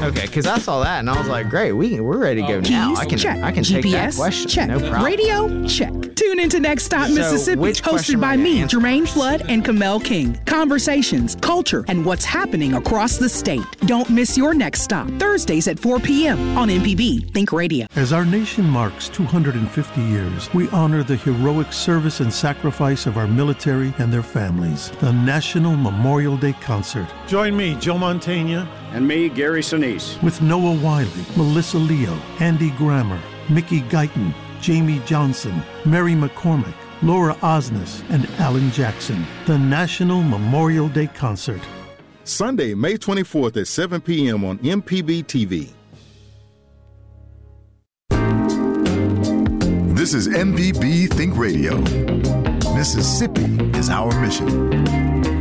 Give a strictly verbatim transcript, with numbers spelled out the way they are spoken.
Okay, because I saw that and I was like, great, we, we're ready to go Keys, now. I can, check. I can G P S, take that question. check. No problem. Radio, check. Tune into Next Stop So, Mississippi, which question hosted by am I me, gonna answer Jermaine first? Flood and Kamel King. Conversations, culture, and what's happening across the state. Don't miss your Next Stop, Thursdays at four p.m. on M P B Think Radio. As our nation marks two hundred fifty years, we honor the heroic service and sacrifice of our military and their families. The National Memorial Day Concert. Join me, Joe Mantegna. And me, Gary Sinise. With Noah Wiley, Melissa Leo, Andy Grammer, Mickey Guyton, Jamie Johnson, Mary McCormick, Laura Osnes, and Alan Jackson. The National Memorial Day Concert. Sunday, May twenty-fourth at seven p.m. on M P B T V. This is M P B Think Radio. Mississippi is our mission.